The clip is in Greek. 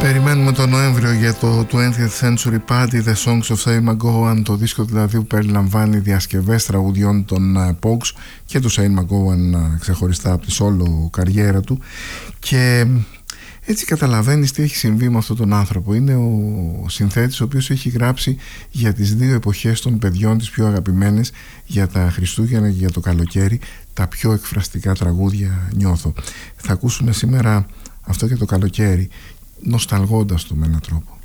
Περιμένουμε τον Νοέμβριο για το 20th Century Party, The Songs of Say McGowan, το δίσκο δηλαδή που περιλαμβάνει διασκευές τραγουδιών των Pogues και του Say McGowan ξεχωριστά από τη solo καριέρα του. Και έτσι καταλαβαίνεις τι έχει συμβεί με αυτόν τον άνθρωπο. Είναι ο συνθέτης ο οποίος έχει γράψει για τις δύο εποχές των παιδιών, τις πιο αγαπημένες, για τα Χριστούγεννα και για το καλοκαίρι, τα πιο εκφραστικά τραγούδια νιώθω. Θα ακούσουμε σήμερα αυτό για το καλοκαίρι, νοσταλγώντας το με έναν τρόπο.